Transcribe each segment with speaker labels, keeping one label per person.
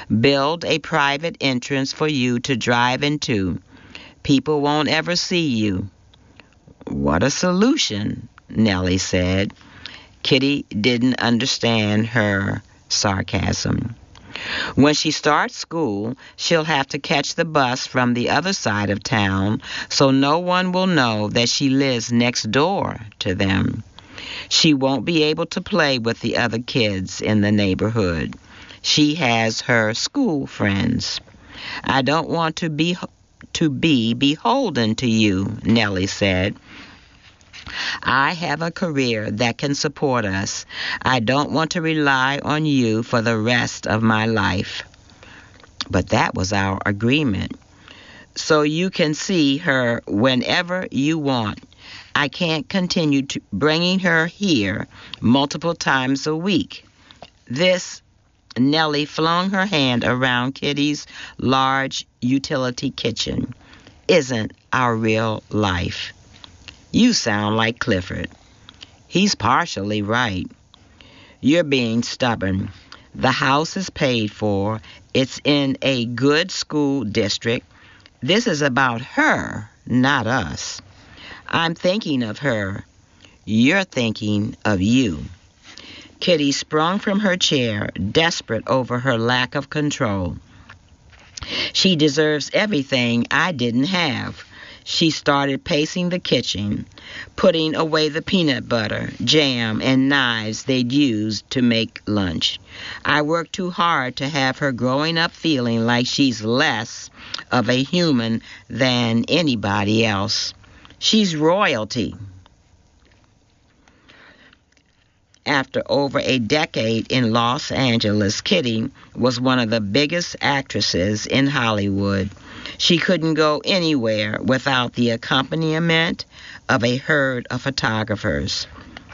Speaker 1: Build a private entrance for you to drive into. People won't ever see you." "What a solution," Nellie said. Kitty didn't understand her sarcasm. "When she starts school, she'll have to catch the bus from the other side of town, so no one will know that she lives next door to them. She won't be able to play with the other kids in the neighborhood. She has her school friends. I don't want to be beholden to you," Nellie said. "I have a career that can support us. I don't want to rely on you for the rest of my life." "But that was our agreement." "So you can see her whenever you want. I can't continue bringing her here multiple times a week. This," Nellie flung her hand around Kitty's large utility kitchen, "isn't our real life." "You sound like Clifford." "He's partially right." "You're being stubborn. The house is paid for. It's in a good school district. This is about her, not us." "I'm thinking of her." "You're thinking of you." Kitty sprung from her chair, desperate over her lack of control. "She deserves everything I didn't have." She started pacing the kitchen, putting away the peanut butter, jam, and knives they'd used to make lunch. "I worked too hard to have her growing up feeling like she's less of a human than anybody else. She's royalty." After over a decade in Los Angeles, Kitty was one of the biggest actresses in Hollywood. She couldn't go anywhere without the accompaniment of a herd of photographers.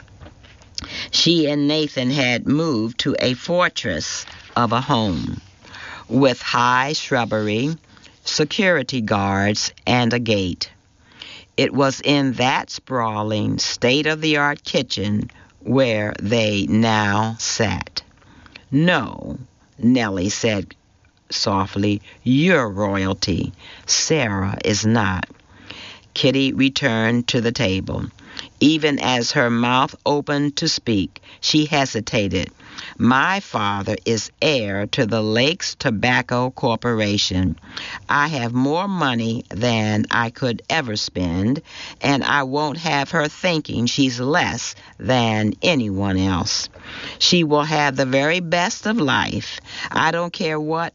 Speaker 1: She and Nathan had moved to a fortress of a home with high shrubbery, security guards, and a gate. It was in that sprawling, state-of-the-art kitchen where they now sat. "No," Nellie said softly, "you're royalty. Sarah is not." Kitty returned to the table. Even as her mouth opened to speak, she hesitated. "My father is heir to the Lakes Tobacco Corporation. I have more money than I could ever spend, and I won't have her thinking she's less than anyone else. She will have the very best of life. I don't care what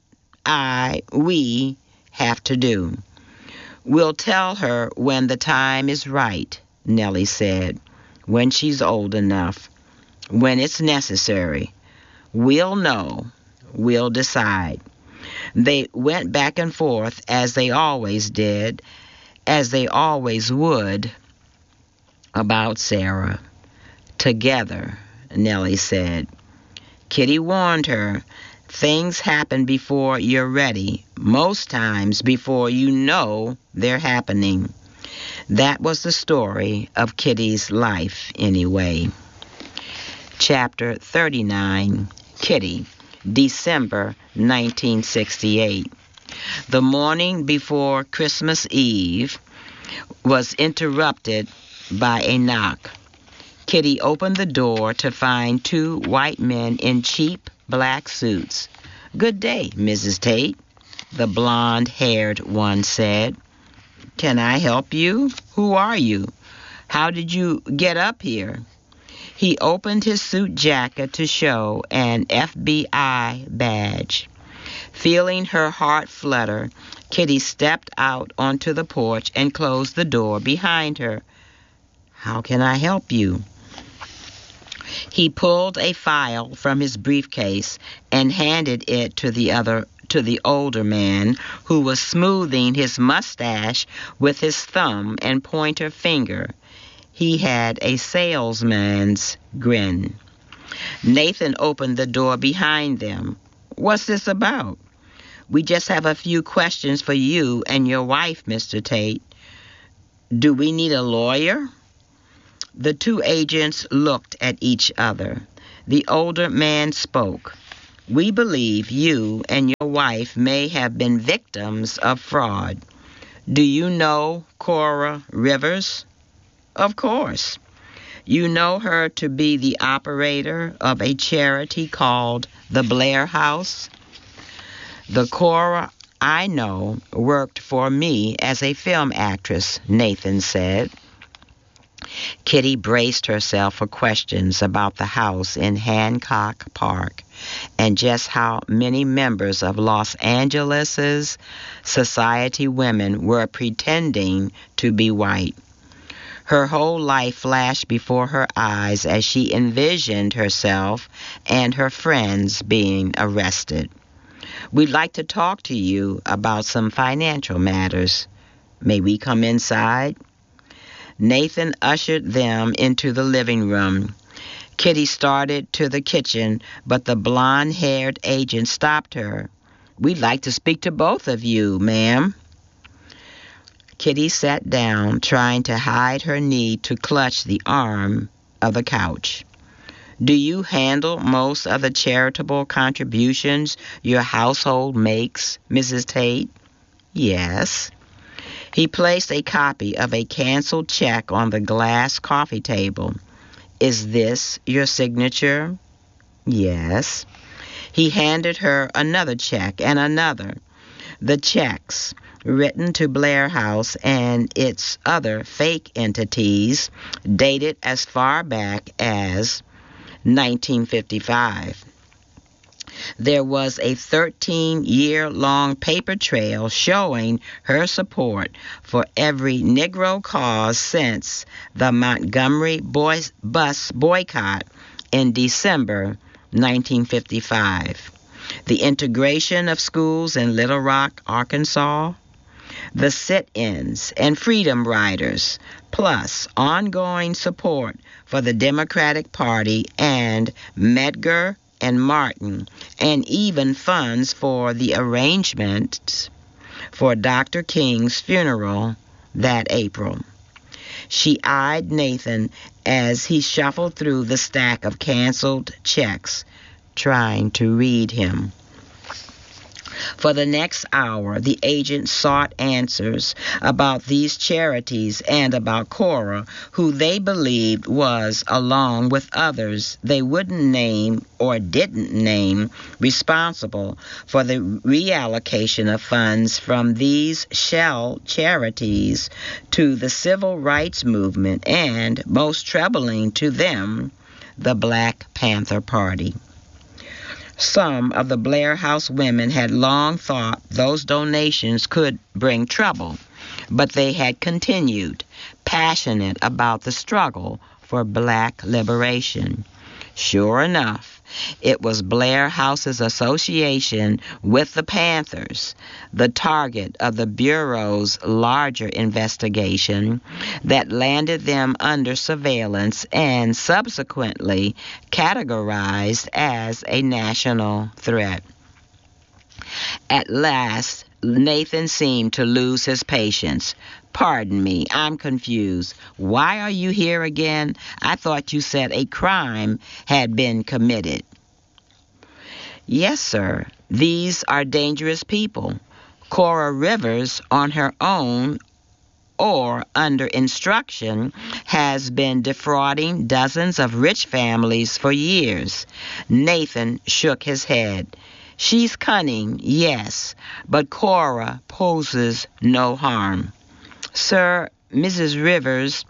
Speaker 1: we have to do." "We'll tell her when the time is right," Nellie said. "When she's old enough. When it's necessary. We'll know. We'll decide." They went back and forth as they always did, as they always would, about Sarah. "Together," Nellie said. Kitty warned her, "Things happen before you're ready, most times before you know they're happening." That was the story of Kitty's life, anyway. Chapter 39, Kitty, December 1968. The morning before Christmas Eve was interrupted by a knock. Kitty opened the door to find two white men in cheap black suits. "Good day, Mrs. Tate," the blonde-haired one said. "Can I help you? Who are you? How did you get up here?" He opened his suit jacket to show an FBI badge. Feeling her heart flutter, Kitty stepped out onto the porch and closed the door behind her. "How can I help you?" He pulled a file from his briefcase and handed it to the older man, who was smoothing his mustache with his thumb and pointer finger. He had a salesman's grin. Nathan opened the door behind them. "What's this about?" "We just have a few questions for you and your wife, Mr. Tate." "Do we need a lawyer?" The two agents looked at each other. The older man spoke. We believe you and your wife may have been victims of fraud. Do you know Cora Rivers? Of course. You know her to be the operator of a charity called the Blair House? The Cora I know worked for me as a film actress, Nathan said. Kitty braced herself for questions about the house in Hancock Park and just how many members of Los Angeles's society women were pretending to be white. Her whole life flashed before her eyes as she envisioned herself and her friends being arrested. We'd like to talk to you about some financial matters. May we come inside? Nathan ushered them into the living room. Kitty started to the kitchen, but the blonde-haired agent stopped her. We'd like to speak to both of you, ma'am. Kitty sat down, trying to hide her need to clutch the arm of the couch. Do you handle most of the charitable contributions your household makes, Mrs. Tate? Yes. He placed a copy of a canceled check on the glass coffee table. Is this your signature? Yes. He handed her another check and another. The checks, written to Blair House and its other fake entities, dated as far back as 1955. There was a 13-year-long paper trail showing her support for every Negro cause since the Montgomery bus boycott in December 1955, the integration of schools in Little Rock, Arkansas, the sit-ins and freedom riders, plus ongoing support for the Democratic Party and Medgar and Martin, and even funds for the arrangements for Dr. King's funeral that April. She eyed Nathan as he shuffled through the stack of canceled checks, trying to read him. For the next hour, the agent sought answers about these charities and about Cora, who they believed was, along with others they wouldn't name or didn't name, responsible for the reallocation of funds from these shell charities to the civil rights movement and, most troubling to them, the Black Panther Party. Some of the Blair House women had long thought those donations could bring trouble, but they had continued, passionate about the struggle for black liberation. Sure enough, it was Blair House's association with the Panthers, the target of the Bureau's larger investigation, that landed them under surveillance and subsequently categorized as a national threat. At last, Nathan seemed to lose his patience. Pardon me, I'm confused. Why are you here again? I thought you said a crime had been committed. Yes, sir. These are dangerous people. Cora Rivers, on her own or under instruction, has been defrauding dozens of rich families for years. Nathan shook his head. She's cunning, yes, but Cora poses no harm. Sir, Ms. Rivers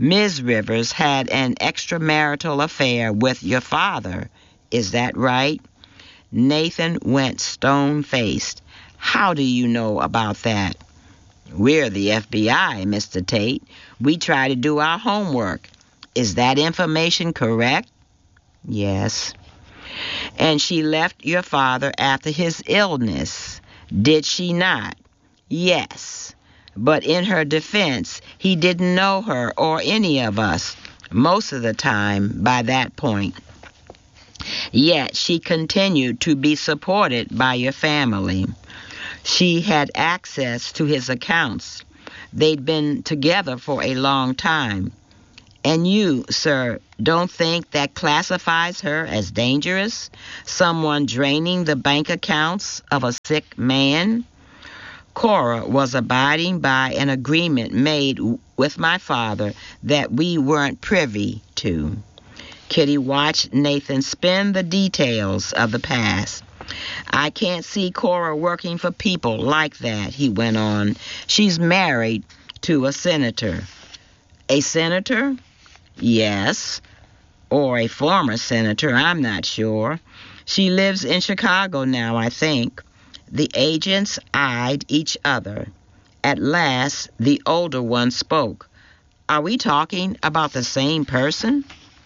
Speaker 1: had an extramarital affair with your father. Is that right? Nathan went stone-faced. How do you know about that? We're the FBI, Mr. Tate. We try to do our homework. Is that information correct? Yes. And she left your father after his illness, did she not? Yes. But in her defense, he didn't know her or any of us, most of the time by that point. Yet she continued to be supported by your family. She had access to his accounts. They'd been together for a long time. And you, sir, don't think that classifies her as dangerous? Someone draining the bank accounts of a sick man? Cora was abiding by an agreement made with my father that we weren't privy to. Kitty watched Nathan spin the details of the past. I can't see Cora working for people like that, he went on. She's married to a senator. A senator? Yes. Or a former senator, I'm not sure. She lives in Chicago now, I think. The agents eyed each other. At last, the older one spoke. Are we talking about the same person?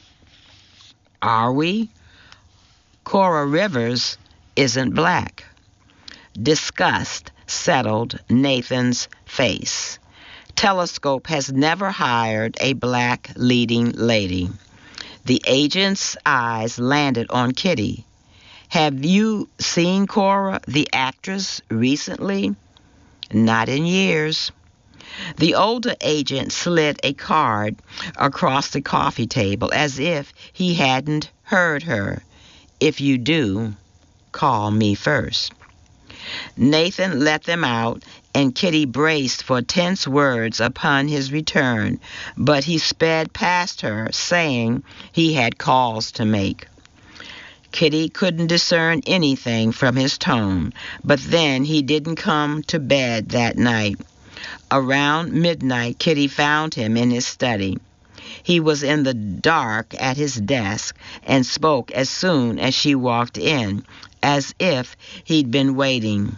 Speaker 1: Are we? Cora Rivers isn't black. Disgust settled Nathan's face. Telescope has never hired a black leading lady. The agent's eyes landed on Kitty. Have you seen Cora, the actress, recently? Not in years. The older agent slid a card across the coffee table as if he hadn't heard her. If you do, call me first. Nathan let them out, and Kitty braced for tense words upon his return, but he sped past her, saying he had calls to make. Kitty couldn't discern anything from his tone, but then he didn't come to bed that night. Around midnight, Kitty found him in his study. He was in the dark at his desk and spoke as soon as she walked in, as if he'd been waiting.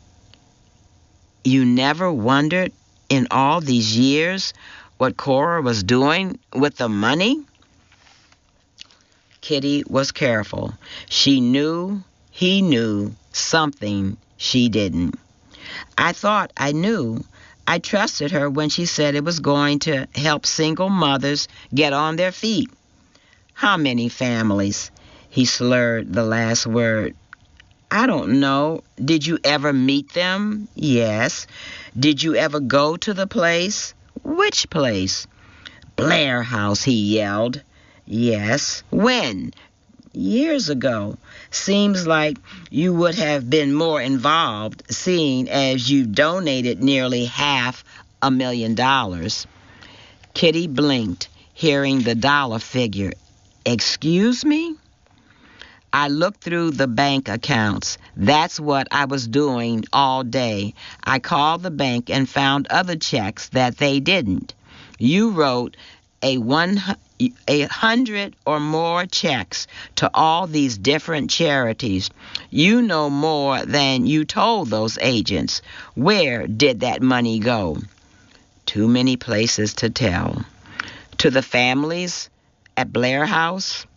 Speaker 1: You never wondered in all these years what Cora was doing with the money? Kitty was careful. She knew he knew something she didn't. I thought I knew. I trusted her when she said it was going to help single mothers get on their feet. How many families? He slurred the last word. I don't know. Did you ever meet them? Yes. Did you ever go to the place? Which place? Blair House, he yelled. Yes. When? Years ago. Seems like you would have been more involved, seeing as you donated nearly $500,000. Kitty blinked, hearing the dollar figure. Excuse me? I looked through the bank accounts. That's what I was doing all day. I called the bank and found other checks that they didn't. You wrote a 100 or more checks to all these different charities. You know more than you told those agents. Where did that money go? Too many places to tell. To the families at Blair House?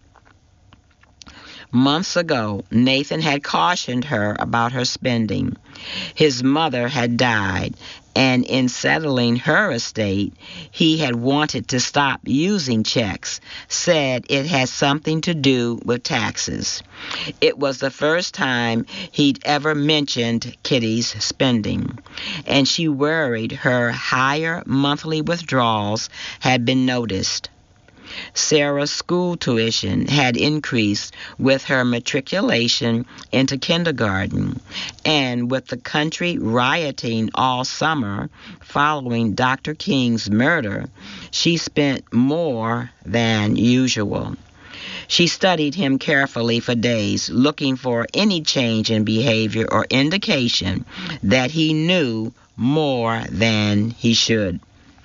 Speaker 1: Months ago, Nathan had cautioned her about her spending. His mother had died, and in settling her estate, he had wanted to stop using checks, said it had something to do with taxes. It was the first time he'd ever mentioned Kitty's spending, and she worried her higher monthly withdrawals had been noticed. Sarah's school tuition had increased with her matriculation into kindergarten, and with the country rioting all summer following Dr. King's murder, she spent more than usual. She studied him carefully for days, looking for any change in behavior or indication that he knew more than he should.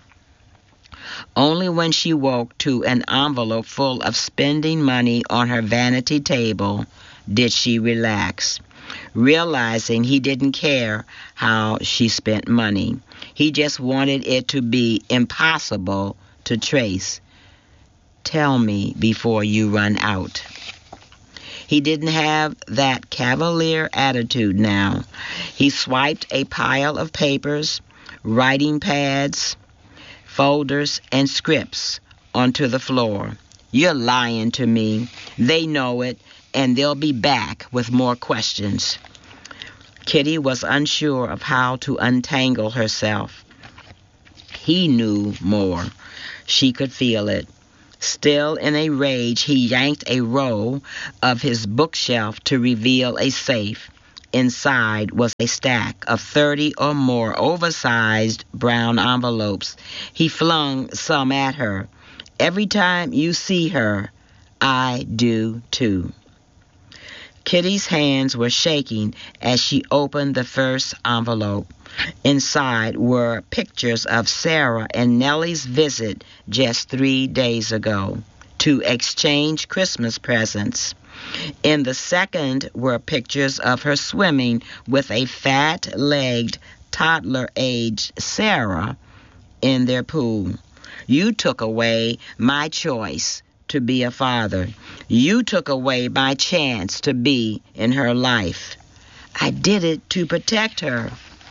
Speaker 1: Only when she woke to an envelope full of spending money on her vanity table did she relax, realizing he didn't care how she spent money. He just wanted it to be impossible to trace. Tell me before you run out. He didn't have that cavalier attitude now. He swiped a pile of papers, writing pads, folders, and scripts onto the floor. You're lying to me. They know it, and they'll be back with more questions. Kitty was unsure of how to untangle herself. He knew more. She could feel it. Still in a rage, he yanked a roll of his bookshelf to reveal a safe. Inside was a stack of 30 or more oversized brown envelopes. He flung some at her. "Every time you see her, I do too." Kitty's hands were shaking as she opened the first envelope. Inside were pictures of Sarah and Nellie's visit just 3 days ago to exchange Christmas presents. In the second were pictures of her swimming with a fat-legged, toddler-aged Sarah in their pool. "You took away my choice to be a father. You took away my chance to be in her life. I did it to protect her.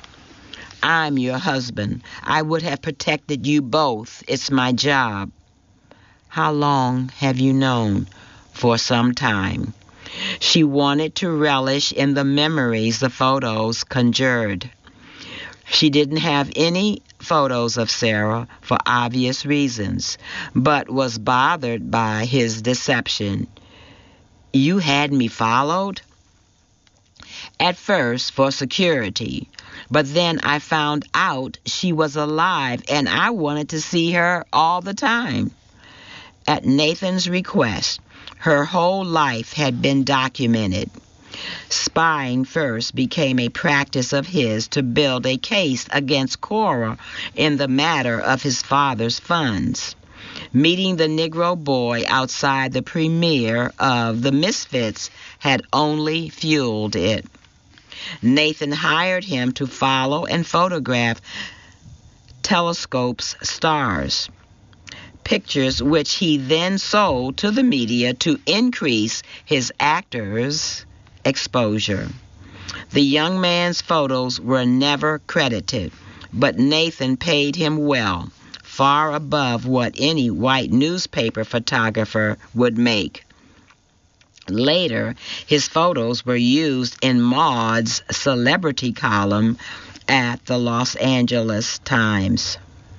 Speaker 1: I'm your husband. I would have protected you both. It's my job." "How long have you known?" "For some time." She wanted to relish in the memories the photos conjured. She didn't have any photos of Sarah for obvious reasons, but was bothered by his deception. "You had me followed?" "At first for security, but then I found out she was alive and I wanted to see her all the time." At Nathan's request, her whole life had been documented. Spying first became a practice of his to build a case against Cora in the matter of his father's funds. Meeting the Negro boy outside the premiere of The Misfits had only fueled it. Nathan hired him to follow and photograph Telescope's stars, pictures which he then sold to the media to increase his actors' exposure. The young man's photos were never credited, but Nathan paid him well, far above what any white newspaper photographer would make. Later, his photos were used in Maude's celebrity column at the Los Angeles Times.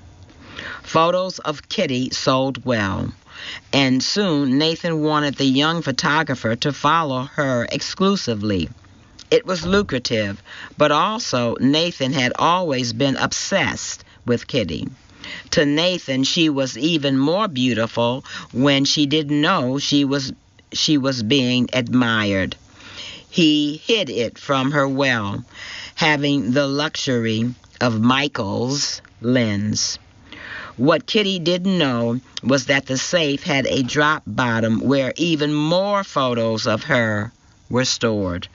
Speaker 1: Photos of Kitty sold well, and soon Nathan wanted the young photographer to follow her exclusively. It was lucrative, but also Nathan had always been obsessed with Kitty. To Nathan, she was even more beautiful when she didn't know she was being admired. He hid it from her well, having the luxury of Michael's lens. What Kitty didn't know was that the safe had a drop bottom where even more photos of her were stored.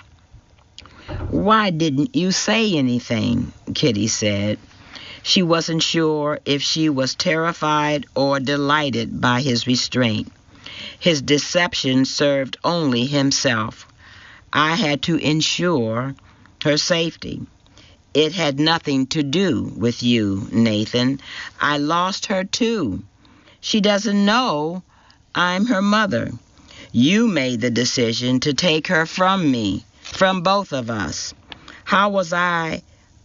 Speaker 1: "Why didn't you say anything?" Kitty said. She wasn't sure if she was terrified or delighted by his restraint. His deception served only himself. I had to ensure her safety. It had nothing to do with you, Nathan. I lost her too. She doesn't know I'm her mother. You made the decision to take her from me, from both of us. How was I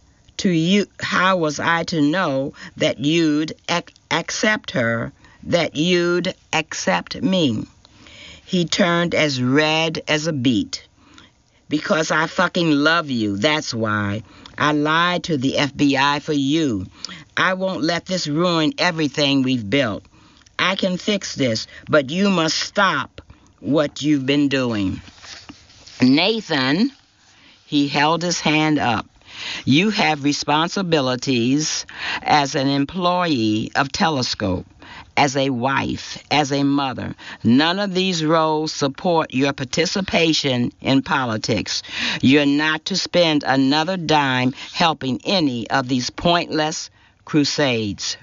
Speaker 1: to know that you'd accept her, that you'd accept me?" He turned as red as a beet. "Because I fucking love you, that's why. I lied to the FBI for you. I won't let this ruin everything we've built. I can fix this, but you must stop what you've been doing." "Nathan," he held his hand up, "you have responsibilities as an employee of Telescope, as a wife, as a mother. None of these roles support your participation in politics. You're not to spend another dime helping any of these pointless crusades."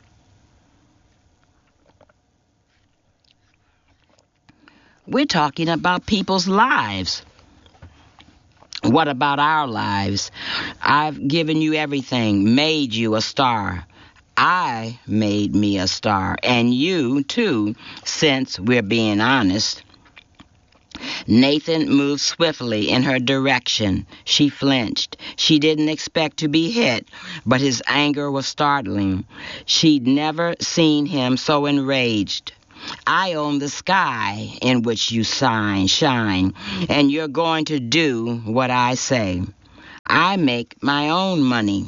Speaker 1: We're talking about people's lives. What about our lives? I've given you everything, made you a star. I made me a star, and you, too, since we're being honest. Nathan moved swiftly in her direction. She flinched. She didn't expect to be hit, but his anger was startling. She'd never seen him so enraged. I own the sky in which you shine, and you're going to do what I say. I make my own money.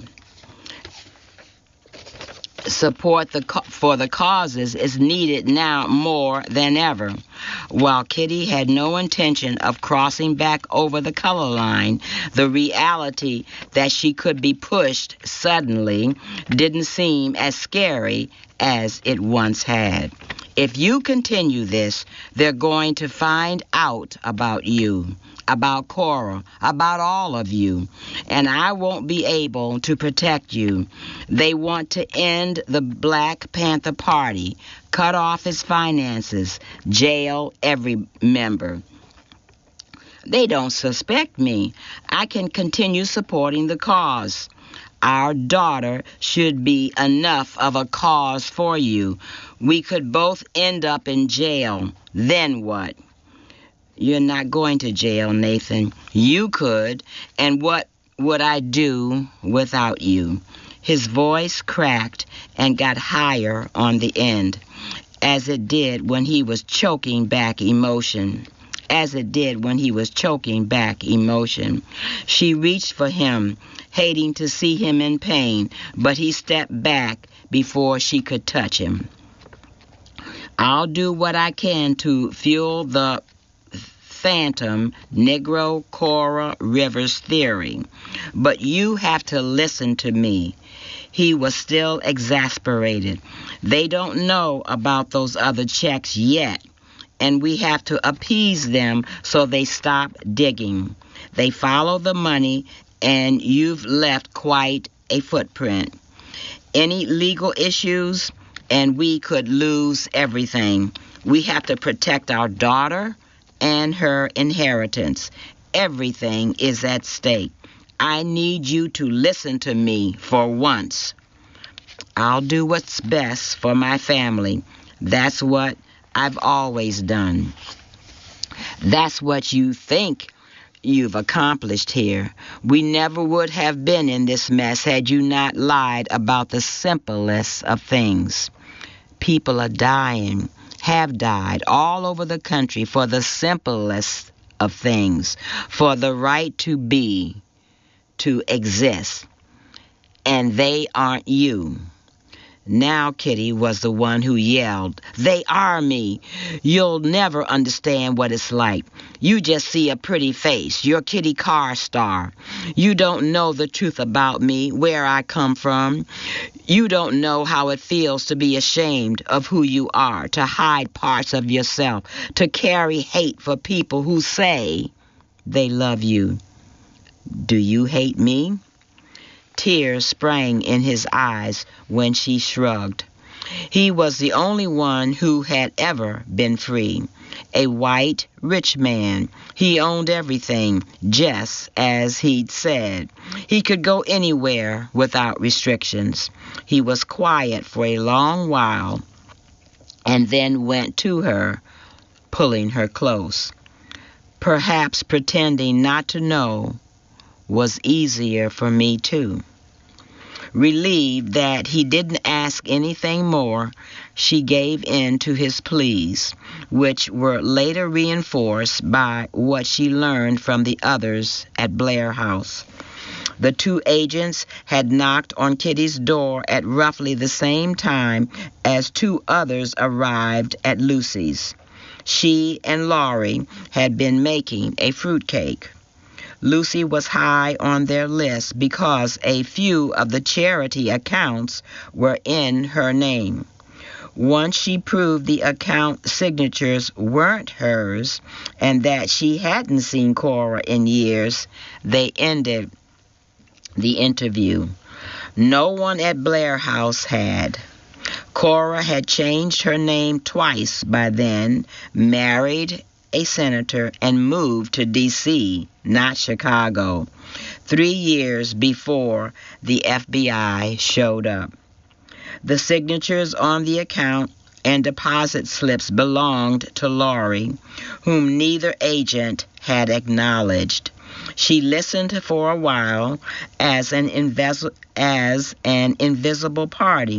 Speaker 1: Support for the causes is needed now more than ever. While Kitty had no intention of crossing back over the color line, the reality that she could be pushed suddenly didn't seem as scary as it once had. If you continue this, they're going to find out about you, about Cora, about all of you, and I won't be able to protect you. They want to end the Black Panther Party, cut off its finances, jail every member. They don't suspect me. I can continue supporting the cause. Our daughter should be enough of a cause for you. We could both end up in jail. Then what? You're not going to jail, Nathan. You could, and what would I do without you? His voice cracked and got higher on the end, as it did when he was choking back emotion. She reached for him, hating to see him in pain, but he stepped back before she could touch him. I'll do what I can to fuel the phantom Negro Cora Rivers theory, but you have to listen to me. He was still exasperated. They don't know about those other checks yet, and we have to appease them so they stop digging. They follow the money, and you've left quite a footprint. Any legal issues, and we could lose everything. We have to protect our daughter and her inheritance. Everything is at stake. I need you to listen to me for once. I'll do what's best for my family. That's what I've always done. That's what you think you've accomplished here. We never would have been in this mess had you not lied about the simplest of things. People are dying, have died all over the country for the simplest of things, for the right to be, to exist. And they aren't you. Now Kitty was the one who yelled, "They are me. You'll never understand what it's like. You just see a pretty face. You're Kitty Carstar. You don't know the truth about me, where I come from. You don't know how it feels to be ashamed of who you are, to hide parts of yourself, to carry hate for people who say they love you. Do you hate me?" Tears sprang in his eyes when she shrugged. He was the only one who had ever been free. A white, rich man. He owned everything, just as he'd said. He could go anywhere without restrictions. He was quiet for a long while and then went to her, pulling her close. Perhaps pretending not to know was easier for me too. Relieved that he didn't ask anything more, she gave in to his pleas, which were later reinforced by what she learned from the others at Blair House. The two agents had knocked on Kitty's door at roughly the same time as two others arrived at Lucy's. She and Laurie had been making a fruitcake. Lucy was high on their list because a few of the charity accounts were in her name. Once she proved the account signatures weren't hers and that she hadn't seen Cora in years, they ended the interview. No one at Blair House had. Cora had changed her name twice by then, married a senator, and moved to D.C., not Chicago, 3 years before the FBI showed up. The signatures on the account and deposit slips belonged to Laurie, whom neither agent had acknowledged. She listened for a while as an invisible party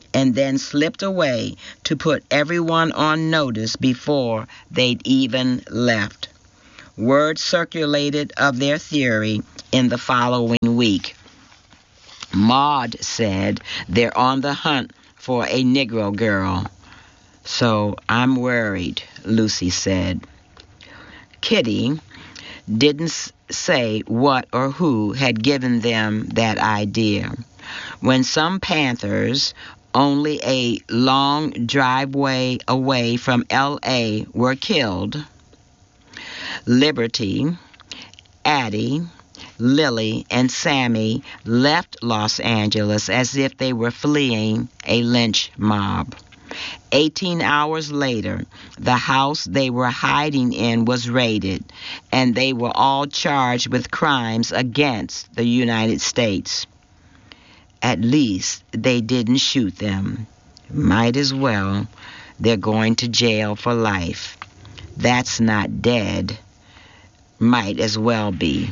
Speaker 1: and then slipped away to put everyone on notice before they'd even left. Word circulated of their theory in the following week. Maud said they're on the hunt for a Negro girl. So I'm worried, Lucy said. Kitty didn't say what or who had given them that idea. When some Panthers, only a long driveway away from L.A., were killed, Liberty, Addie, Lily, and Sammy left Los Angeles as if they were fleeing a lynch mob. 18 hours later, the house they were hiding in was raided, and they were all charged with crimes against the United States. At least they didn't shoot them. Might as well. They're going to jail for life. That's not dead. Might as well be.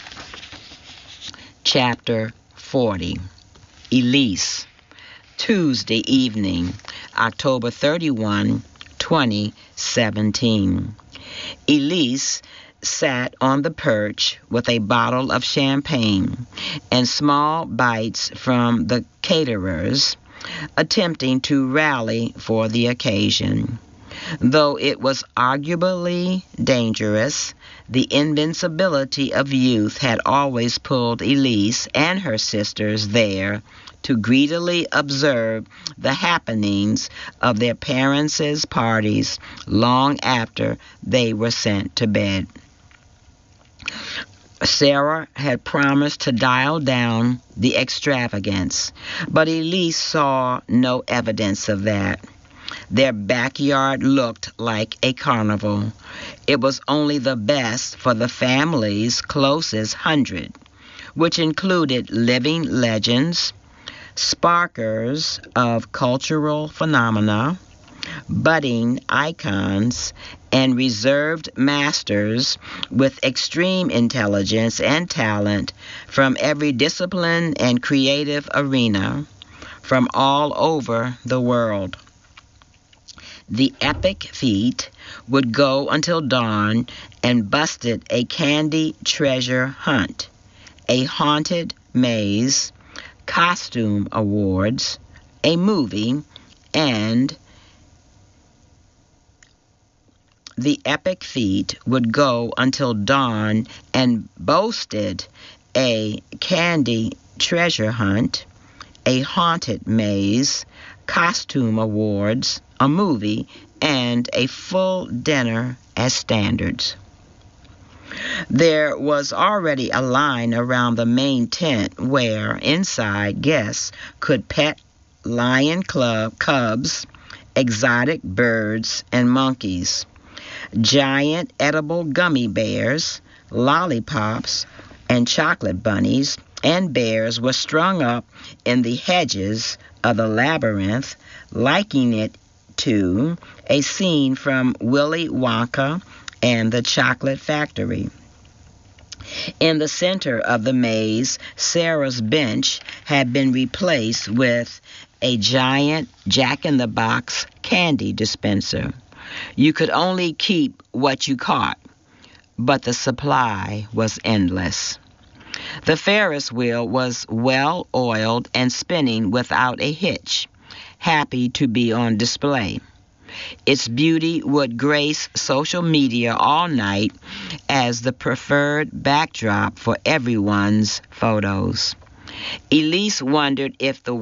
Speaker 1: Chapter 40. Elise. Tuesday evening, October 31, 2017. Elise sat on the perch with a bottle of champagne and small bites from the caterers, attempting to rally for the occasion. Though it was arguably dangerous, the invincibility of youth had always pulled Elise and her sisters there to greedily observe the happenings of their parents' parties long after they were sent to bed. Sarah had promised to dial down the extravagance, but Elise saw no evidence of that. Their backyard looked like a carnival. It was only the best for the family's closest 100, which included living legends, sparkers of cultural phenomena, budding icons, and reserved masters with extreme intelligence and talent from every discipline and creative arena from all over the world. The epic feat would go until dawn and busted a candy treasure hunt, a haunted maze, costume awards, a movie, and the epic feat would go until dawn and boasted a candy treasure hunt, a haunted maze, costume awards, a movie, and a full dinner as standards. There was already a line around the main tent where, inside, guests could pet lion cubs, exotic birds, and monkeys, giant edible gummy bears, lollipops, and chocolate bunnies, and bears were strung up in the hedges of the labyrinth, likening it to a scene from Willy Wonka and the Chocolate Factory. In the center of the maze, Sarah's bench had been replaced with a giant Jack-in-the-Box candy dispenser. You could only keep what you caught, but the supply was endless. The Ferris wheel was well oiled and spinning without a hitch, happy to be on display. Its beauty would grace social media all night as the preferred backdrop for everyone's photos. Elise wondered if the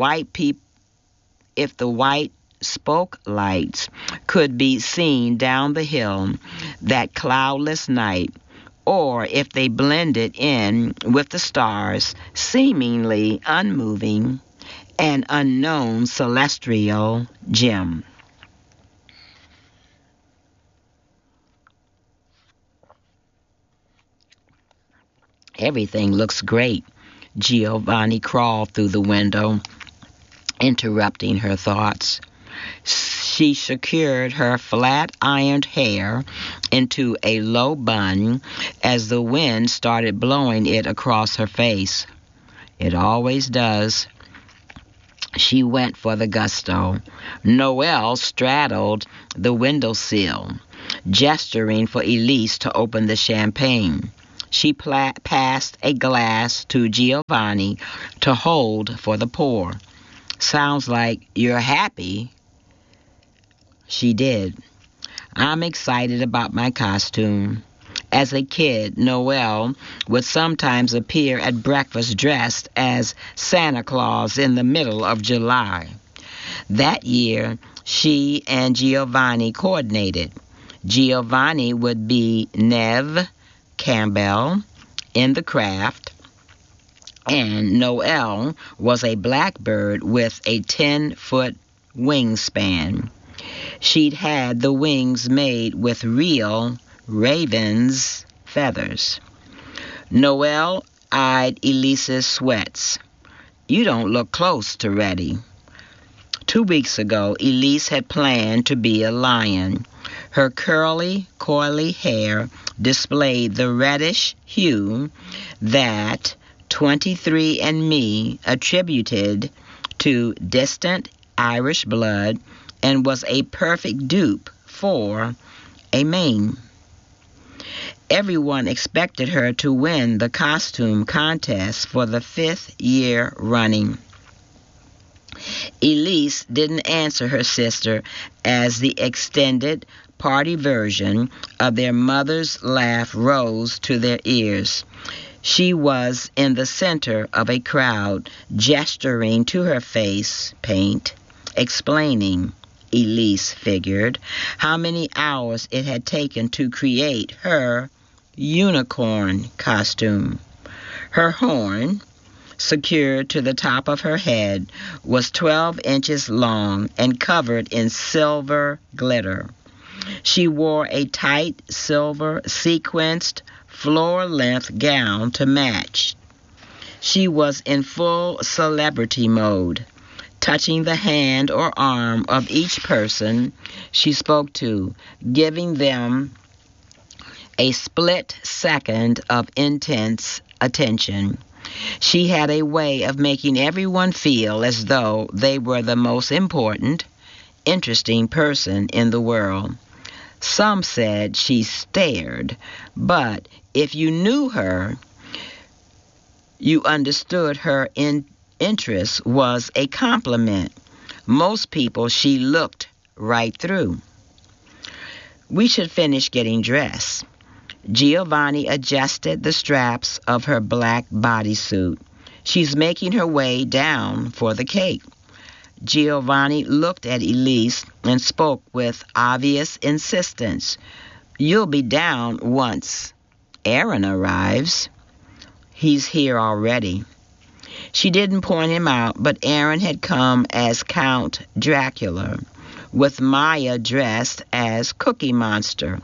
Speaker 1: white spoke lights could be seen down the hill that cloudless night, or if they blended in with the stars, seemingly unmoving, an unknown celestial gem. Everything looks great. Giovanni crawled through the window, interrupting her thoughts. She secured her flat-ironed hair into a low bun as the wind started blowing it across her face. It always does. She went for the gusto. Noelle straddled the windowsill, gesturing for Elise to open the champagne. She passed a glass to Giovanni to hold for the pour. "Sounds like you're happy." She did. "I'm excited about my costume." As a kid, Noelle would sometimes appear at breakfast dressed as Santa Claus in the middle of July. That year, she and Giovanni coordinated. Giovanni would be Neve Campbell in the craft, and Noelle was a blackbird with a 10-foot wingspan. She'd had the wings made with real raven's feathers. Noelle eyed Elise's sweats. "You don't look close to ready." 2 weeks ago, Elise had planned to be a lion. Her curly, coily hair displayed the reddish hue that 23andMe attributed to distant Irish blood and was a perfect dupe for a mane. Everyone expected her to win the costume contest for the 5th year running. Elise didn't answer her sister as the extended party version of their mother's laugh rose to their ears. She was in the center of a crowd, gesturing to her face paint, explaining, Elise figured, how many hours it had taken to create her unicorn costume. Her horn, secured to the top of her head, was 12 inches long and covered in silver glitter. She wore a tight silver sequenced floor-length gown to match. She was in full celebrity mode, touching the hand or arm of each person she spoke to, giving them a split second of intense attention. She had a way of making everyone feel as though they were the most important, interesting person in the world. Some said she stared, but if you knew her, you understood her interest was a compliment. Most people she looked right through. "We should finish getting dressed." Giovanni adjusted the straps of her black bodysuit. "She's making her way down for the cake." Giovanni looked at Elise and spoke with obvious insistence. "You'll be down once Aaron arrives." "He's here already." She didn't point him out, but Aaron had come as Count Dracula, with Maya dressed as Cookie Monster.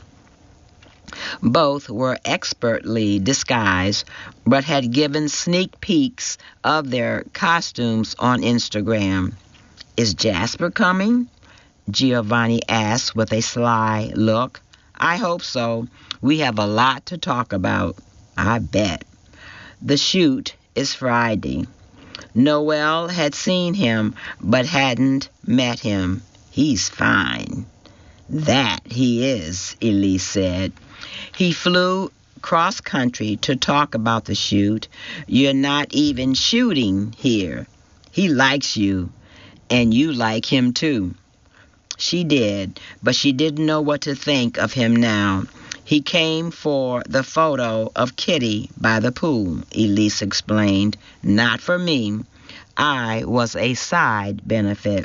Speaker 1: Both were expertly disguised, but had given sneak peeks of their costumes on Instagram. "Is Jasper coming?" Giovanni asked with a sly look. "I hope so. We have a lot to talk about." "I bet." "The shoot is Friday." Noelle had seen him, but hadn't met him. "He's fine." "That he is," Elise said. "He flew cross-country to talk about the shoot. You're not even shooting here. He likes you, and you like him too." She did, but she didn't know what to think of him now. "He came for the photo of Kitty by the pool," Elise explained. "Not for me. I was a side benefit."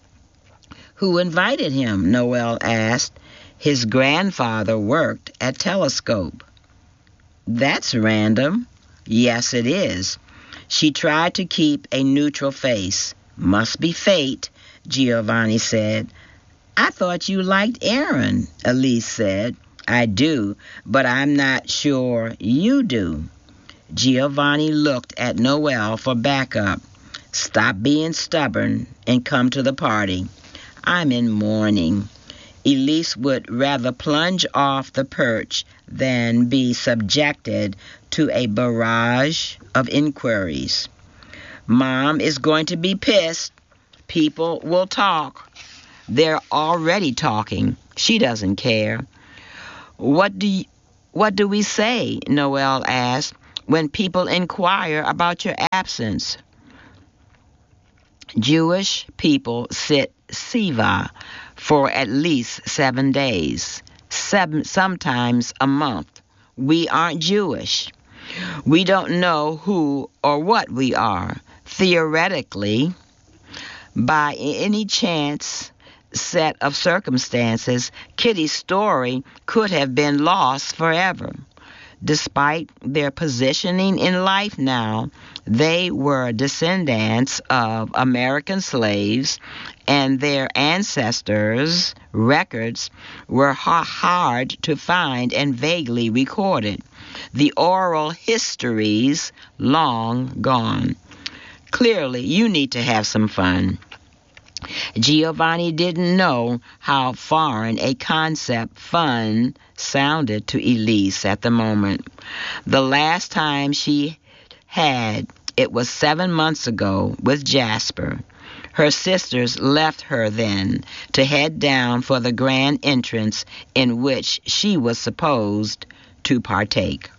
Speaker 1: "Who invited him?" Noelle asked. "His grandfather worked at Telescope." "That's random." "Yes, it is." She tried to keep a neutral face. "Must be fate," Giovanni said. "I thought you liked Aaron," Elise said. "I do, but I'm not sure you do." Giovanni looked at Noelle for backup. "Stop being stubborn and come to the party." "I'm in mourning." Elise would rather plunge off the perch than be subjected to a barrage of inquiries. "Mom is going to be pissed." People will talk. They're already talking. She doesn't care. What do we say, Noel asked, when people inquire about your absence? Jewish people sit Siva for at least 7 days, sometimes a month. We aren't Jewish. We don't know who or what we are. Theoretically, by any chance set of circumstances, Kitty's story could have been lost forever. Despite their positioning in life now, they were descendants of American slaves, and their ancestors' records were hard to find and vaguely recorded. The oral histories long gone. Clearly, you need to have some fun. Giovanni didn't know how foreign a concept fun sounded to Elise at the moment. The last time she had, it was 7 months ago with Jasper. Her sisters left her then to head down for the grand entrance in which she was supposed to partake.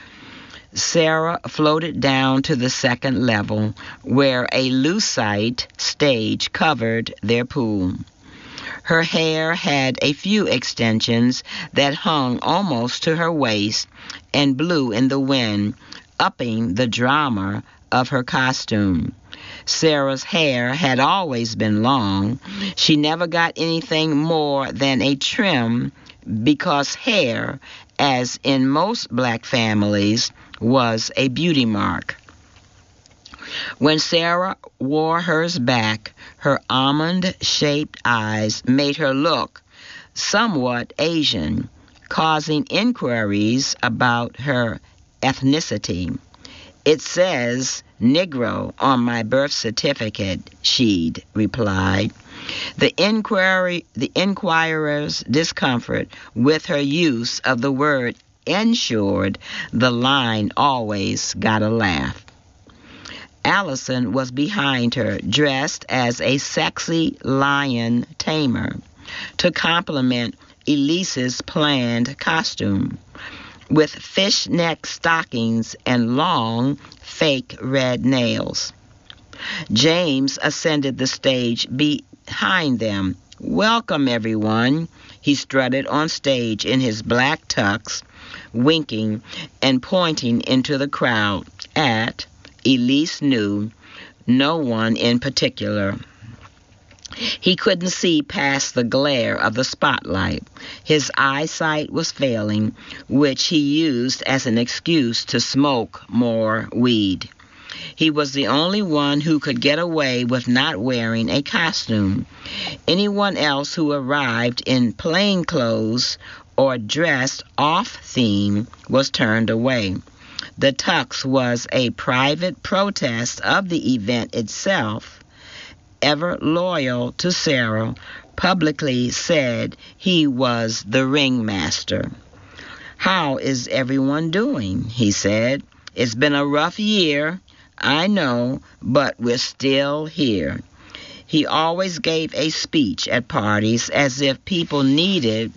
Speaker 1: Sarah floated down to the second level, where a lucite stage covered their pool. Her hair had a few extensions that hung almost to her waist and blew in the wind, upping the drama of her costume. Sarah's hair had always been long. She never got anything more than a trim because hair, as in most black families, was a beauty mark. When Sarah wore hers back, her almond-shaped eyes made her look somewhat Asian, causing inquiries about her ethnicity. "It says Negro on my birth certificate," she'd replied. The inquirer's discomfort with her use of the word ensured the line always got a laugh. Allison was behind her, dressed as a sexy lion tamer, to complement Elise's planned costume, with fishnet stockings and long, fake red nails. James ascended the stage behind them. "Welcome, everyone," he strutted on stage in his black tux, winking and pointing into the crowd at, Elise knew, no one in particular. He couldn't see past the glare of the spotlight. His eyesight was failing, which he used as an excuse to smoke more weed. He was the only one who could get away with not wearing a costume. Anyone else who arrived in plain clothes or dressed off-theme was turned away. The tux was a private protest of the event itself. Ever loyal to Sarah, publicly said he was the ringmaster. "How is everyone doing?" he said. "It's been a rough year, I know, but we're still here." He always gave a speech at parties as if people needed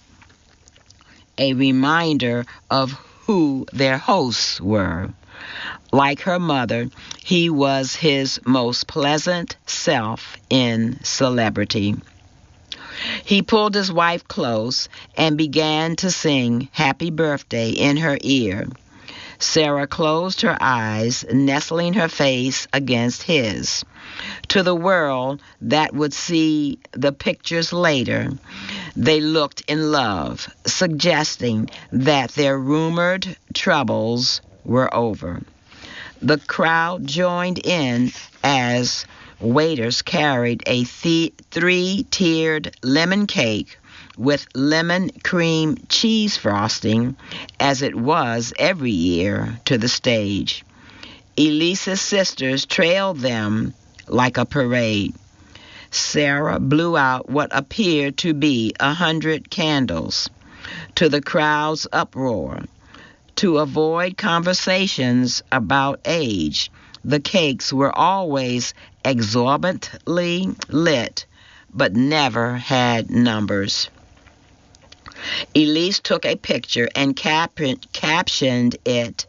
Speaker 1: a reminder of who their hosts were. Like her mother, he was his most pleasant self in celebrity. He pulled his wife close and began to sing Happy Birthday in her ear. Sarah closed her eyes, nestling her face against his. To the world that would see the pictures later, they looked in love, suggesting that their rumored troubles were over. The crowd joined in as waiters carried a three-tiered lemon cake with lemon cream cheese frosting, as it was every year, to the stage. Elise's sisters trailed them like a parade. Sarah blew out what appeared to be 100 candles. To the crowd's uproar, to avoid conversations about age, The cakes were always exorbitantly lit, but never had numbers. Elise took a picture and captioned it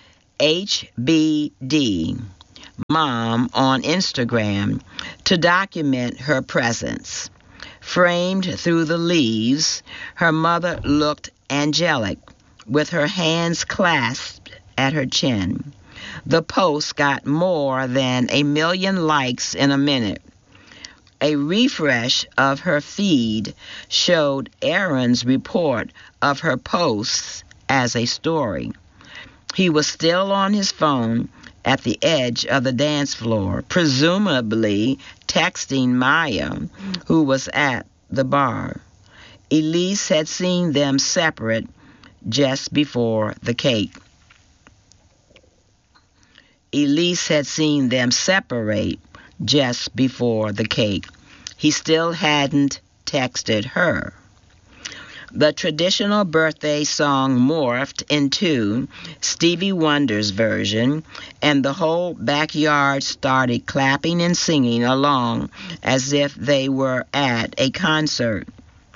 Speaker 1: HBD Mom on Instagram to document her presence. Framed through the leaves, her mother looked angelic, with her hands clasped at her chin. The post got more than 1 million likes in a minute. A refresh of her feed showed Aaron's report of her posts as a story. He was still on his phone at the edge of the dance floor, presumably texting Maya, who was at the bar. Elise had seen them separate just before the cake. Elise had seen them separate just before the cake. He still hadn't texted her. The traditional birthday song morphed into Stevie Wonder's version, and the whole backyard started clapping and singing along as if they were at a concert.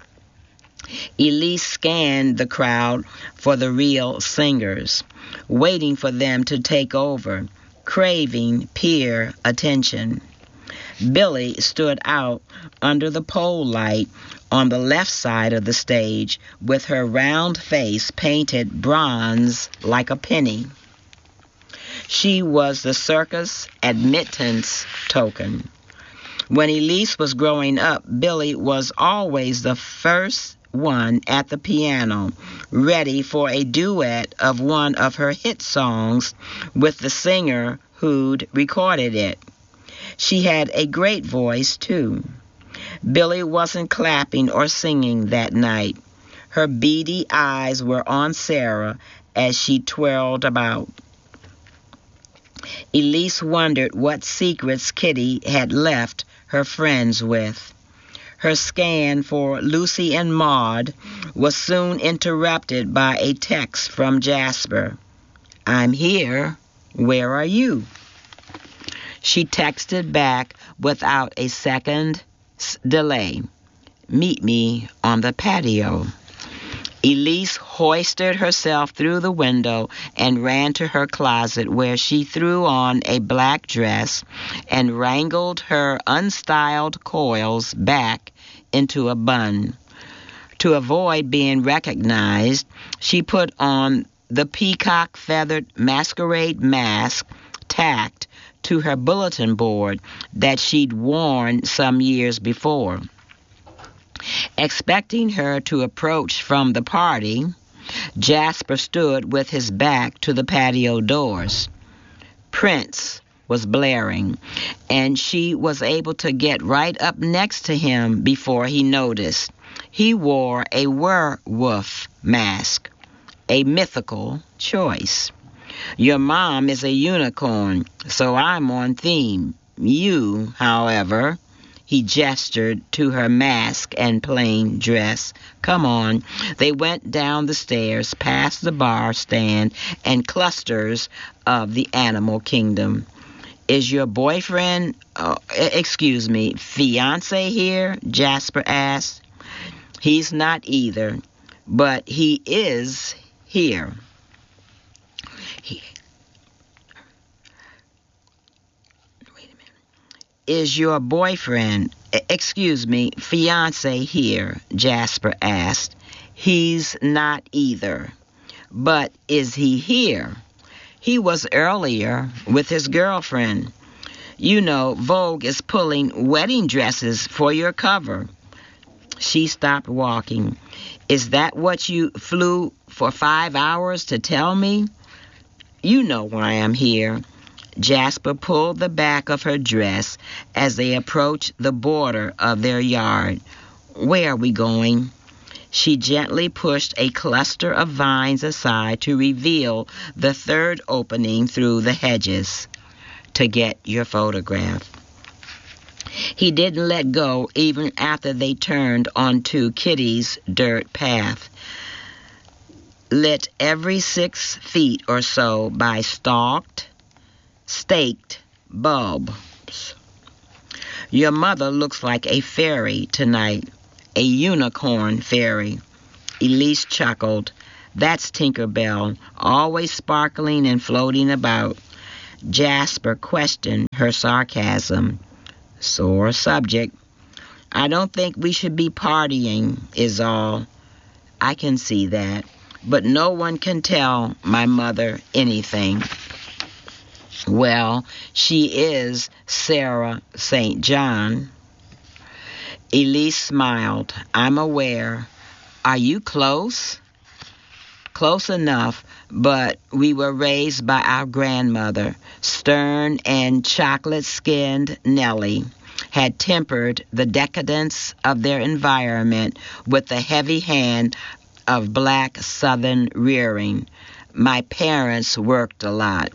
Speaker 1: Elise scanned the crowd for the real singers, waiting for them to take over, craving peer attention. Billy stood out under the pole light on the left side of the stage with her round face painted bronze like a penny. She was the circus admittance token. When Elise was growing up, Billy was always the first one at the piano, ready for a duet of one of her hit songs with the singer who'd recorded it. She had a great voice, too. Billy wasn't clapping or singing that night. Her beady eyes were on Sarah as she twirled about. Elise wondered what secrets Kitty had left her friends with. Her scan for Lucy and Maud was soon interrupted by a text from Jasper. "I'm here. Where are you?" She texted back without a second's delay. "Meet me on the patio." Elise hoisted herself through the window and ran to her closet, where she threw on a black dress and wrangled her unstyled coils back into a bun. To avoid being recognized, she put on the peacock feathered masquerade mask tacked to her bulletin board that she'd worn some years before. Expecting her to approach from the party, Jasper stood with his back to the patio doors. Prince was blaring, and she was able to get right up next to him before he noticed. He wore a werewolf mask, a mythical choice. Your mom is a unicorn, so I'm on theme. You, however, he gestured to her mask and plain dress. Come on. They went down the stairs, past the bar stand and clusters of the animal kingdom. Is your boyfriend, fiancé here? Jasper asked. He's not either, but he is here. Is your boyfriend, fiancé here? Jasper asked. He's not either, but is he here? He was earlier with his girlfriend. You know, Vogue is pulling wedding dresses for your cover. She stopped walking. Is that what you flew for 5 hours to tell me? You know why I'm here. Jasper pulled the back of her dress as they approached the border of their yard. Where are we going? She gently pushed a cluster of vines aside to reveal the third opening through the hedges. To get your photograph. He didn't let go even after they turned onto Kitty's dirt path, lit every 6 feet or so by stalked, staked bulbs. Your mother looks like a fairy tonight, a unicorn fairy. Elise chuckled. That's Tinkerbell, always sparkling and floating about. Jasper questioned her sarcasm. Sore subject. I don't think we should be partying, is all. I can see that. But no one can tell my mother anything. Well, she is Sarah St. John. Elise smiled. I'm aware. Are you close? Close enough, but we were raised by our grandmother. Stern and chocolate-skinned Nellie had tempered the decadence of their environment with the heavy hand of black Southern rearing. My parents worked a lot.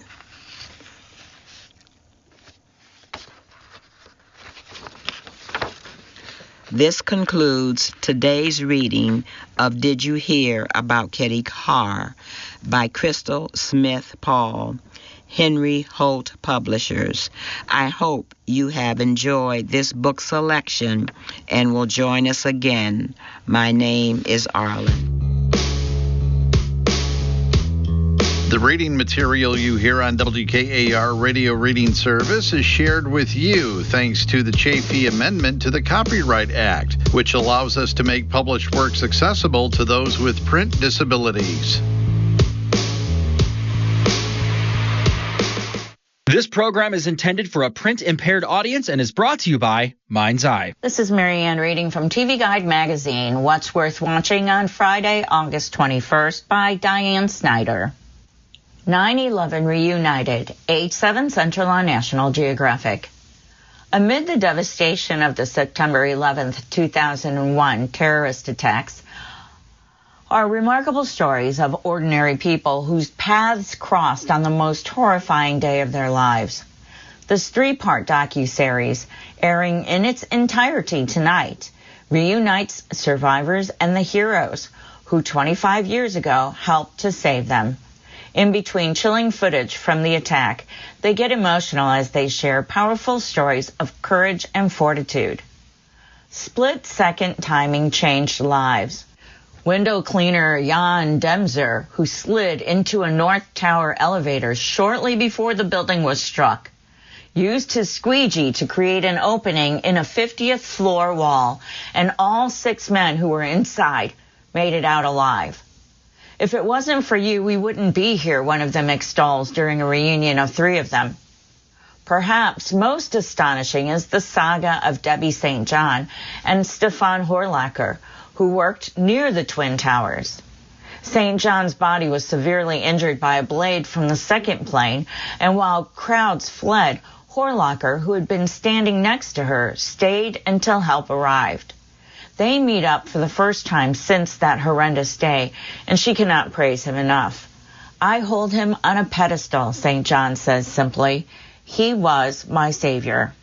Speaker 1: This concludes today's reading of Did You Hear About Kitty Carr by Crystal Smith Paul, Henry Holt Publishers. I hope you have enjoyed this book selection and will join us again. My name is Arlen.
Speaker 2: The reading material you hear on WKAR Radio Reading Service is shared with you thanks to the Chafee Amendment to the Copyright Act, which allows us to make published works accessible to those with print disabilities.
Speaker 3: This program is intended for a print-impaired audience and is brought to you by Mind's Eye.
Speaker 4: This is Marianne reading from TV Guide magazine. What's Worth Watching on Friday, August 21st by Diane Snyder. 9/11 Reunited, 8/7 Central on National Geographic. Amid the devastation of the September 11th, 2001 terrorist attacks are remarkable stories of ordinary people whose paths crossed on the most horrifying day of their lives. This 3-part docuseries, airing in its entirety tonight, reunites survivors and the heroes who 25 years ago helped to save them. In between chilling footage from the attack, they get emotional as they share powerful stories of courage and fortitude. Split-second timing changed lives. Window cleaner Jan Demzer, who slid into a North Tower elevator shortly before the building was struck, used his squeegee to create an opening in a 50th floor wall, and all 6 men who were inside made it out alive. If it wasn't for you, we wouldn't be here, one of them extols during a reunion of 3 of them. Perhaps most astonishing is the saga of Debbie St. John and Stefan Horlacher, who worked near the Twin Towers. St. John's body was severely injured by a blade from the second plane, and while crowds fled, Horlacher, who had been standing next to her, stayed until help arrived. They meet up for the first time since that horrendous day, and she cannot praise him enough. I hold him on a pedestal, St. John says simply. He was my savior.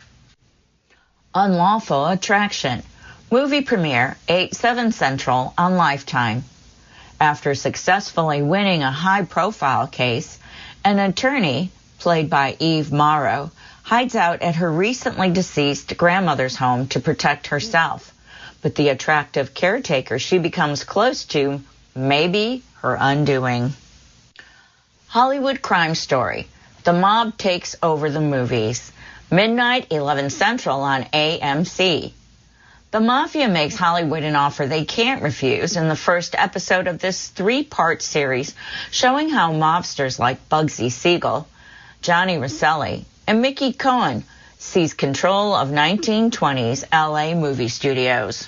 Speaker 4: Unlawful Attraction. Movie premiere, 8/7 Central on Lifetime. After successfully winning a high-profile case, an attorney, played by Eve Morrow, hides out at her recently deceased grandmother's home to protect herself. But the attractive caretaker she becomes close to may be her undoing. Hollywood Crime Story. The mob takes over the movies. Midnight, 11 Central on AMC. The mafia makes Hollywood an offer they can't refuse in the first episode of this 3-part series showing how mobsters like Bugsy Siegel, Johnny Rosselli, and Mickey Cohen seize control of 1920s LA movie studios.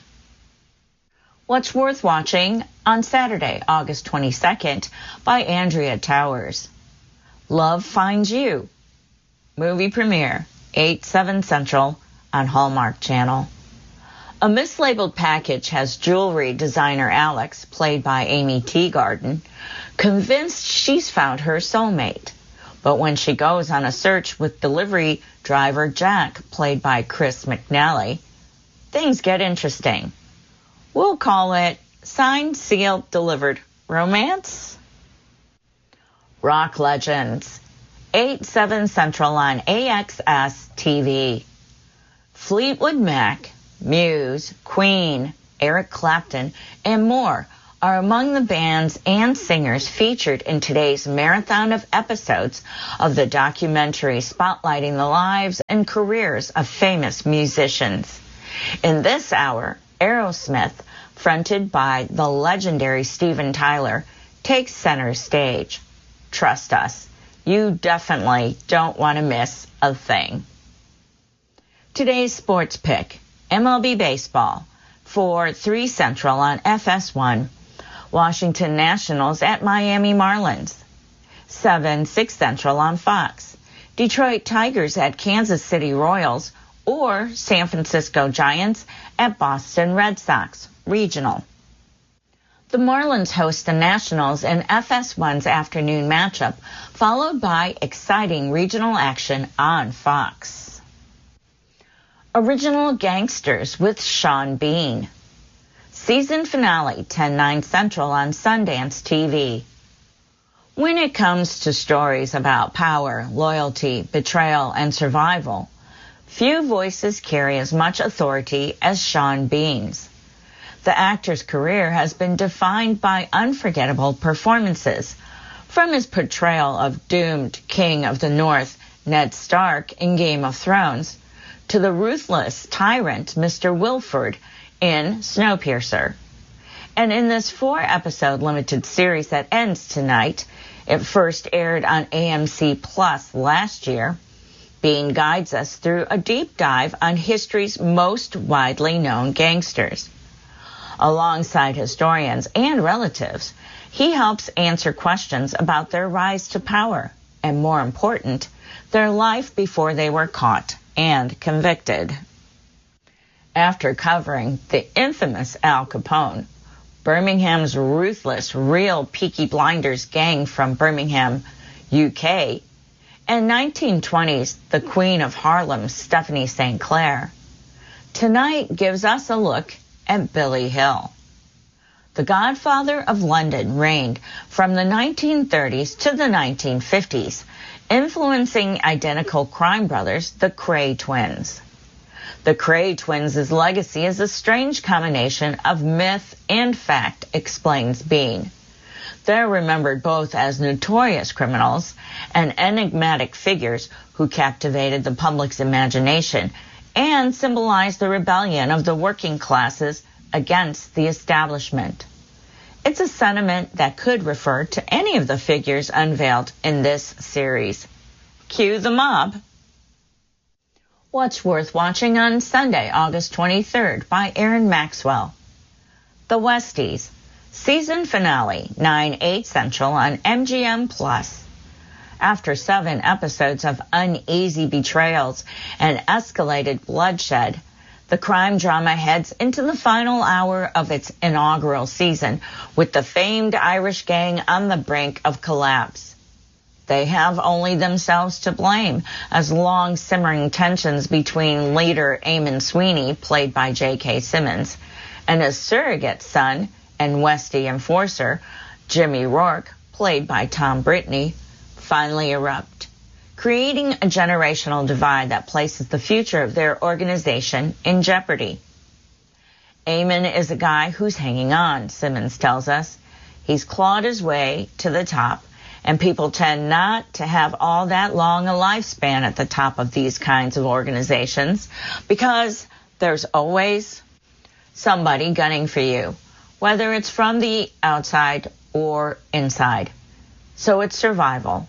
Speaker 4: What's Worth Watching on Saturday, August 22nd by Andrea Towers. Love Finds You. Movie premiere, 8/7 Central on Hallmark Channel. A mislabeled package has jewelry designer Alex, played by Amy Teagarden, convinced she's found her soulmate. But when she goes on a search with delivery driver Jack, played by Chris McNally, things get interesting. We'll call it signed, sealed, delivered romance. Rock Legends. 8/7 Central on AXS TV. Fleetwood Mac, Muse, Queen, Eric Clapton, and more are among the bands and singers featured in today's marathon of episodes of the documentary spotlighting the lives and careers of famous musicians. In this hour, Aerosmith, fronted by the legendary Steven Tyler, takes center stage. Trust us, you definitely don't want to miss a thing. Today's sports pick, MLB Baseball, for 3 Central on FS1. Washington Nationals at Miami Marlins. 6 Central on Fox. Detroit Tigers at Kansas City Royals, or San Francisco Giants at Boston Red Sox, regional. The Marlins host the Nationals in FS1's afternoon matchup, followed by exciting regional action on Fox. Original Gangsters with Sean Bean. Season finale, 10/9 Central on Sundance TV. When it comes to stories about power, loyalty, betrayal, and survival, few voices carry as much authority as Sean Bean's. The actor's career has been defined by unforgettable performances, from his portrayal of doomed King of the North, Ned Stark, in Game of Thrones, to the ruthless tyrant Mr. Wilford in Snowpiercer. And in this 4-episode limited series that ends tonight, it first aired on AMC Plus last year, Bean guides us through a deep dive on history's most widely known gangsters. Alongside historians and relatives, he helps answer questions about their rise to power, and more important, their life before they were caught and convicted. After covering the infamous Al Capone, Birmingham's ruthless real Peaky Blinders gang from Birmingham, UK, and 1920s the Queen of Harlem, Stephanie St. Clair, tonight gives us a look at Billy Hill. The Godfather of London reigned from the 1930s to the 1950s, influencing identical crime brothers, the Kray twins. The Kray twins' legacy is a strange combination of myth and fact, explains Bean. They're remembered both as notorious criminals and enigmatic figures who captivated the public's imagination and symbolized the rebellion of the working classes against the establishment. It's a sentiment that could refer to any of the figures unveiled in this series. Cue the mob. What's Worth Watching on Sunday, August 23rd by Aaron Maxwell. The Westies, season finale, 9/8 Central on MGM+. After 7 episodes of uneasy betrayals and escalated bloodshed, the crime drama heads into the final hour of its inaugural season with the famed Irish gang on the brink of collapse. They have only themselves to blame, as long-simmering tensions between leader Eamon Sweeney, played by J.K. Simmons, and his surrogate son and Westie enforcer, Jimmy Rourke, played by Tom Brittney, finally erupt, creating a generational divide that places the future of their organization in jeopardy. Eamon is a guy who's hanging on, Simmons tells us. He's clawed his way to the top, and people tend not to have all that long a lifespan at the top of these kinds of organizations because there's always somebody gunning for you, whether it's from the outside or inside. So it's survival.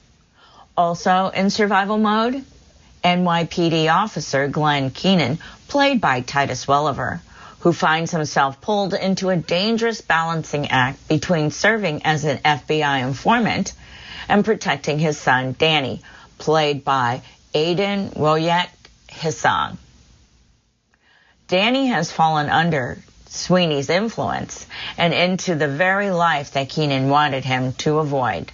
Speaker 4: Also in survival mode, NYPD officer Glenn Keenan, played by Titus Welliver, who finds himself pulled into a dangerous balancing act between serving as an FBI informant and protecting his son Danny, played by Aidan Royak Hissong. Danny has fallen under Sweeney's influence and into the very life that Keenan wanted him to avoid.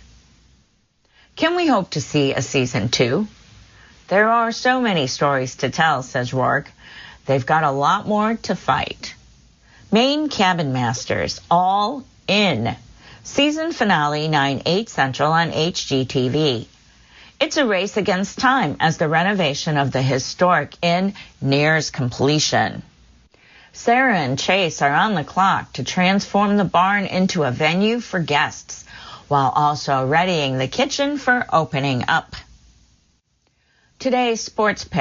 Speaker 4: Can we hope to see a season 2? There are so many stories to tell, says Rourke. They've got a lot more to fight. Maine Cabin Masters, All In. Season finale, 9/8 Central on HGTV. It's a race against time as the renovation of the historic inn nears completion. Sarah and Chase are on the clock to transform the barn into a venue for guests, while also readying the kitchen for opening up. Today's sports